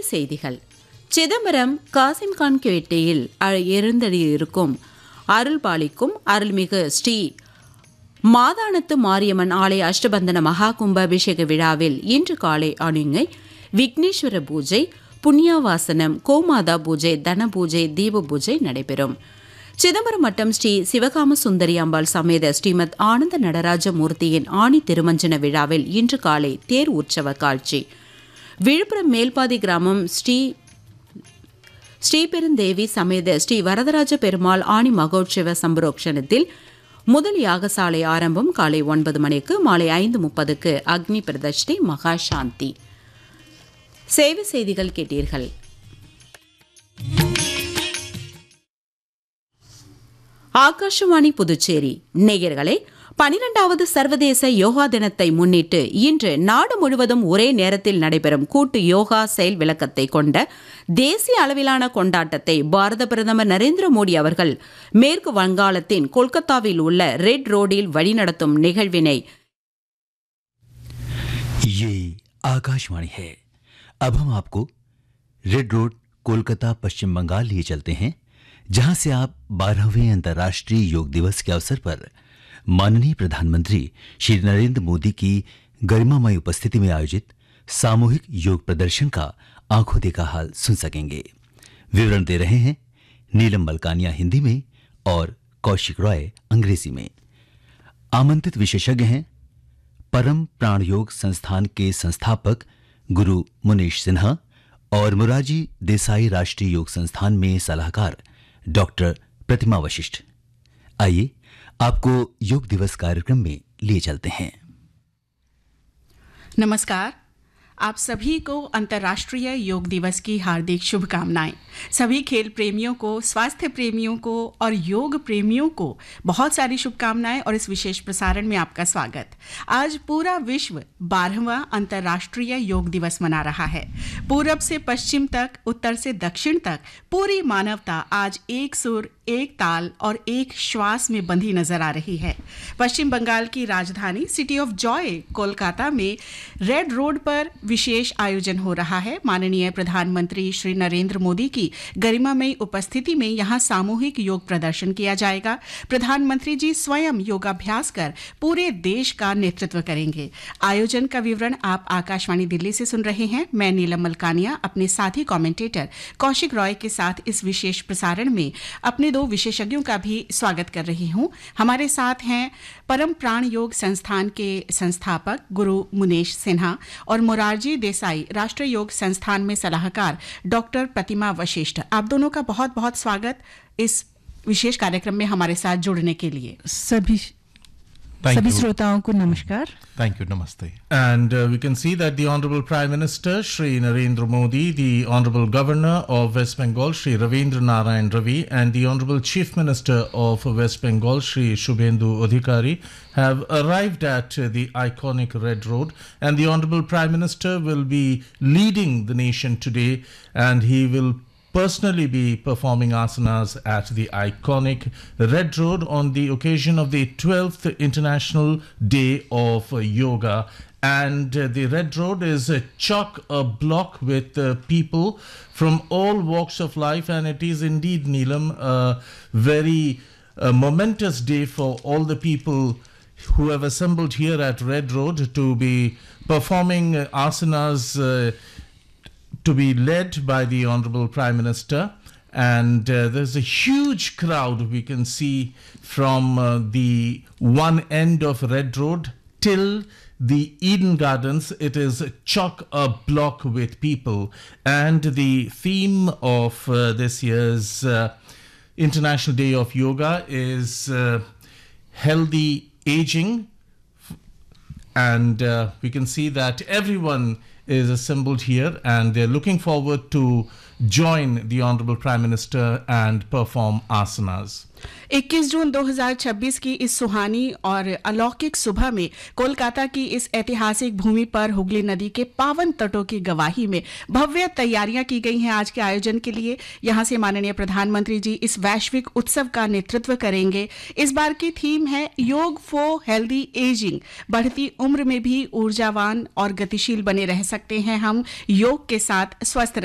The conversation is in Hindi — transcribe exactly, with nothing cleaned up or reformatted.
செய்திகள். சிதம்பரம் காசிம்கான் கேட்டையில் எழுந்தருளியிருக்கும் அருள்பாலிக்கும் அருள்மிகு ஸ்ரீ மாதானத்து மாரியம்மன் ஆலய அஷ்டபந்தன மகா கும்பாபிஷேக விழாவில் இன்று காலை அணிங்கை விக்னேஸ்வர பூஜை, புண்ணியாவாசனம், கோமாதா பூஜை, தன பூஜை, தீப பூஜை நடைபெறும். சிதம்பரம் மட்டம் ஸ்ரீ சிவகாம சுந்தரி அம்பாள் சமேத ஸ்ரீமத் ஆனந்த நடராஜ மூர்த்தியின் ஆணி திருமஞ்சன விழாவில் இன்று காலை தேர் உற்சவ காட்சி. விழுப்புரம் மேல்பாதி கிராமம் ஸ்ரீ ஸ்ரீபெருந்தேவி சமேத ஸ்ரீ வரதராஜ பெருமாள் ஆணி மகோற்சவ சம்பரோக்ஷணத்தில் முதல் யாகசாலை ஆரம்பம் காலை ஒன்பது மணிக்கு, மாலை ஐந்து முப்பதுக்கு அக்னி பிரதஷ்டை, மகா சாந்தி. சேவை செய்திகள் கேட்டீர்கள். ஆகாஷவாணி புதுச்சேரி நேயர்களே, பனிரெண்டாவது சர்வதேச யோகா தினத்தை முன்னிட்டு இன்று நாடு முழுவதும் ஒரே நேரத்தில் நடைபெறும் கூட்டு யோகா செயல் விளக்கத்தை கொண்ட தேசிய அளவிலான கொண்டாட்டத்தை பாரத பிரதமர் நரேந்திர மோடி அவர்கள் மேற்கு வங்காளத்தின் கொல்கத்தாவில் உள்ள ரெட் ரோடில் வழிநடத்தும் நிகழ்வினை ये आकाशवाणी है। अब हम आपको रेड रोड कोलकाता पश्चिम बंगाल लिए चलते हैं, जहां से आप बारहवें अंतर्राष्ट्रीय योग दिवस के अवसर पर माननीय प्रधानमंत्री श्री नरेंद्र मोदी की गरिमामय उपस्थिति में आयोजित सामूहिक योग प्रदर्शन का आंखों देखा हाल सुन सकेंगे। विवरण दे रहे हैं नीलम मलकानिया हिंदी में और कौशिक रॉय अंग्रेजी में। आमंत्रित विशेषज्ञ हैं परम प्राण योग संस्थान के संस्थापक गुरु मुनीश सिन्हा और मोरारजी देसाई राष्ट्रीय योग संस्थान में सलाहकार डॉक्टर प्रतिमा वशिष्ठ। आइए आपको योग दिवस कार्यक्रम में लिए चलते हैं। नमस्कार, आप सभी को अंतर्राष्ट्रीय योग दिवस की हार्दिक शुभकामनाएं। सभी खेल प्रेमियों को, स्वास्थ्य प्रेमियों को और योग प्रेमियों को बहुत सारी शुभकामनाएं और इस विशेष प्रसारण में आपका स्वागत। आज पूरा विश्व बारहवां अंतर्राष्ट्रीय योग दिवस मना रहा है। पूरब से पश्चिम तक, उत्तर से दक्षिण तक पूरी मानवता आज एक सुर, एक ताल और एक श्वास में बंधी नजर आ रही है। पश्चिम बंगाल की राजधानी सिटी ऑफ जॉय कोलकाता में रेड रोड पर विशेष आयोजन हो रहा है। माननीय प्रधानमंत्री श्री नरेंद्र मोदी की गरिमामयी उपस्थिति में यहां सामूहिक योग प्रदर्शन किया जाएगा। प्रधानमंत्री जी स्वयं योगाभ्यास कर पूरे देश का नेतृत्व करेंगे। आयोजन का विवरण आप आकाशवाणी दिल्ली से सुन रहे हैं। मैं नीलम मलकानिया अपने साथी कमेंटेटर कौशिक रॉय के साथ इस विशेष प्रसारण में अपने दो विशेषज्ञों का भी स्वागत कर रही हूं। हमारे साथ हैं परम प्राण योग संस्थान के संस्थापक गुरु मुनीश सिन्हा और मोरारजी देसाई राष्ट्रीय योग संस्थान में सलाहकार डॉक्टर प्रतिमा वशिष्ठ। आप दोनों का बहुत बहुत स्वागत इस विशेष कार्यक्रम में हमारे साथ जुड़ने के लिए। सभी सभी श्रोताओं को नमस्कार। Thank you, namaste. And uh, we can see that the Honorable Prime Minister Shri Narendra Modi, the Honorable Governor of West Bengal Shri Ravindra Narayan Ravi, and the Honorable Chief Minister of West Bengal Shri Shubhendu Adhikari have arrived at uh, the iconic Red Road, and the Honorable Prime Minister will be leading the nation today, and he will personally be performing asanas at the iconic Red Road on the occasion of the twelfth International Day of Yoga. And uh, the Red Road is uh, chock a block with uh, people from all walks of life, and it is indeed, Neelam, a very uh, momentous day for all the people who have assembled here at Red Road to be performing uh, asanas uh, to be led by the Honorable Prime Minister. And uh, there's a huge crowd we can see from uh, the one end of Red Road till the Eden Gardens. It is chock a block with people. And the theme of uh, this year's uh, International Day of Yoga is uh, healthy aging. And uh, we can see that everyone is assembled here and they're looking forward to join the Honorable Prime Minister and perform asanas. इक्कीस जून दो हज़ार छब्बीस की इस सुहानी और अलौकिक सुबह में कोलकाता की इस ऐतिहासिक भूमि पर हुगली नदी के पावन तटों की गवाही में भव्य तैयारियां की गई हैं आज के आयोजन के लिए। यहां से माननीय प्रधानमंत्री जी इस वैश्विक उत्सव का नेतृत्व करेंगे। इस बार की थीम है योग फॉर हेल्दी एजिंग। बढ़ती उम्र में भी ऊर्जावान और गतिशील बने रह सकते हैं हम योग के साथ स्वस्थ